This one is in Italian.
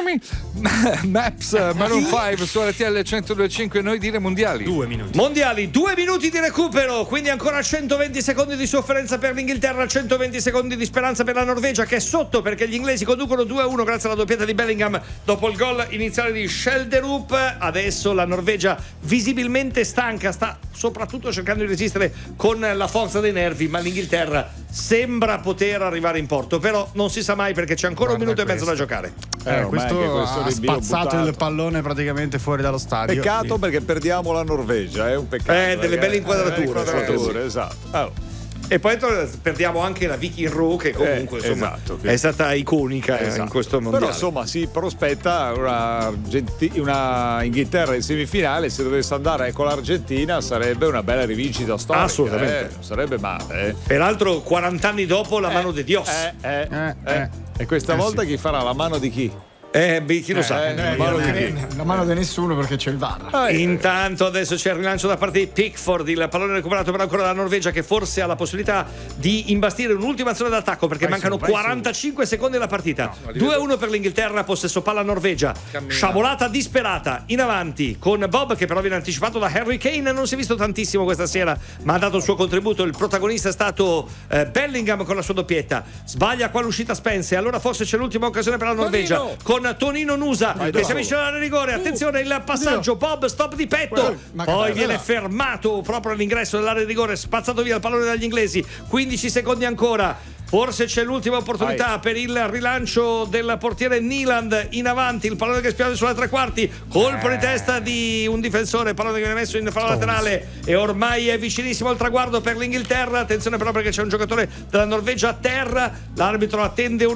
Maps, Maroon 5 su RTL 102.5. Noi dire mondiali. 2 minuti. Mondiali, 2 minuti di recupero, quindi ancora 120 secondi di sofferenza per l'Inghilterra, 120 secondi di speranza per la Norvegia, che è sotto perché gli inglesi conducono 2-1 grazie alla doppietta di Bellingham dopo il gol iniziale di Schjelderup. Adesso la Norvegia visibilmente stanca, sta soprattutto cercando di resistere con la forza dei nervi, ma l'Inghilterra sembra poter arrivare in porto, però non si sa mai perché c'è ancora un minuto e mezzo da giocare. Questo ha spazzato buttato il pallone praticamente fuori dallo stadio. Peccato perché perdiamo la Norvegia, è un peccato. Delle belle inquadrature. Esatto. E poi perdiamo anche la Viking Rowe, che comunque insomma, è stata iconica in questo mondiale. Però insomma si prospetta una Inghilterra in semifinale. Se dovesse andare con l'Argentina sarebbe una bella rivincita storica. Assolutamente. Sarebbe male. Peraltro 40 anni dopo la mano di Dios. E questa volta chi farà la mano di chi? Chi lo sa? La mano di nessuno perché c'è il VAR. Intanto adesso c'è il rilancio da parte di Pickford, il pallone recuperato per ancora la Norvegia, che forse ha la possibilità di imbastire un'ultima azione d'attacco perché mancano 45 secondi alla partita. 2-1 per l'Inghilterra, possesso palla Norvegia. Sciabolata disperata in avanti con Bob, che però viene anticipato da Harry Kane. Non si è visto tantissimo questa sera, ma ha dato il suo contributo. Il protagonista è stato Bellingham con la sua doppietta. Sbaglia qua l'uscita Spence, allora forse c'è l'ultima occasione per la Norvegia con Tonino Nusa che si avvicina al rigore. Attenzione, il passaggio, Bob, stop di petto, poi viene fermato proprio all'ingresso dell'area di rigore, spazzato via il pallone dagli inglesi. 15 secondi ancora. Forse c'è l'ultima opportunità per il rilancio del portiere Nyland in avanti, il pallone che spiade sulla tre quarti, colpo di testa di un difensore, pallone che viene messo in fallo laterale e ormai è vicinissimo al traguardo per l'Inghilterra. Attenzione però perché c'è un giocatore della Norvegia a terra, l'arbitro attende un